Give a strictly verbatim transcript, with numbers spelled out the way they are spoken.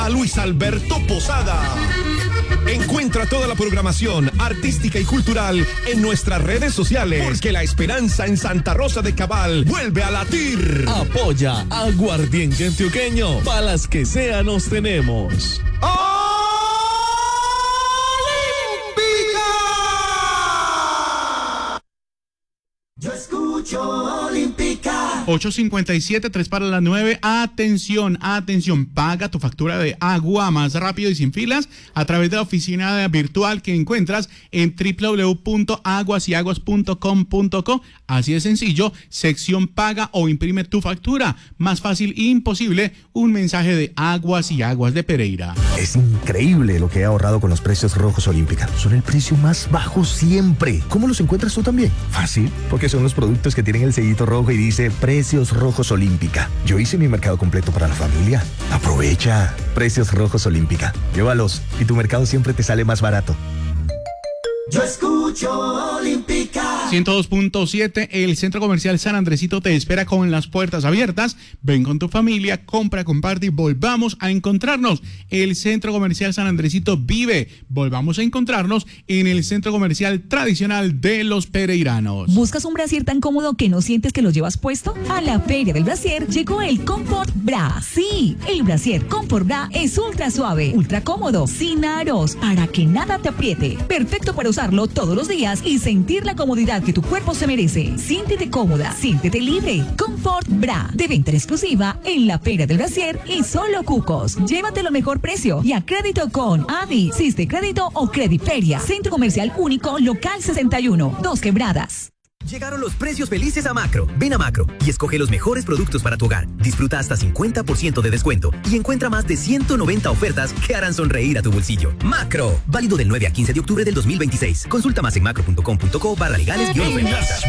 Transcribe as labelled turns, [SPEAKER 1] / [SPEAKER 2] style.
[SPEAKER 1] A Luis Alberto Posada. Encuentra toda la programación artística y cultural en nuestras redes sociales, porque la esperanza en Santa Rosa de Cabal vuelve a latir.
[SPEAKER 2] Apoya Aguardiente Antioqueño, para las que sea nos tenemos.
[SPEAKER 3] Yo escucho Olímpica.
[SPEAKER 4] ocho cincuenta y siete, tres para las nueve. Atención, atención. Paga tu factura de agua más rápido y sin filas a través de la oficina virtual que encuentras en doble u doble u doble u punto aguas y aguas punto com punto co. Así de sencillo, sección paga o imprime tu factura. Más fácil e imposible, un mensaje de Aguas y Aguas de Pereira.
[SPEAKER 5] Es increíble lo que he ahorrado con los precios rojos Olímpica. Son el precio más bajo siempre. ¿Cómo los encuentras tú también? Fácil, porque son los productos que tienen el sellito rojo y dice Precios Rojos Olímpica. Yo hice mi mercado completo para la familia. Aprovecha. Precios Rojos Olímpica. Llévalos y tu mercado siempre te sale más barato.
[SPEAKER 3] Yo escucho Olímpica.
[SPEAKER 4] ciento dos punto siete, el Centro Comercial San Andresito te espera con las puertas abiertas. Ven con tu familia, compra, comparte y volvamos a encontrarnos. El Centro Comercial San Andresito vive. Volvamos a encontrarnos en el Centro Comercial tradicional de los pereiranos.
[SPEAKER 6] ¿Buscas un brasier tan cómodo que no sientes que lo llevas puesto? A la Feria del Brasier llegó el Comfort Bra. Sí, el brasier Comfort Bra es ultra suave, ultra cómodo, sin aros, para que nada te apriete. Perfecto para usarlo todos los días y sentir la comodidad que tu cuerpo se merece. Siéntete cómoda, siéntete libre. Comfort Bra, de venta exclusiva en la Feria del Brasier y solo Cucos. Llévate lo mejor precio y a crédito con Adi, Siste Crédito o Crediferia. Centro Comercial Único, Local sesenta y uno, Dos Quebradas.
[SPEAKER 7] Llegaron los precios felices a Macro. Ven a Macro y escoge los mejores productos para tu hogar. Disfruta hasta cincuenta por ciento de descuento y encuentra más de ciento noventa ofertas que harán sonreír a tu bolsillo. Macro, válido del nueve a quince de octubre del dos mil veintiséis. Consulta más en macro punto com punto co barra legales guión ofertas.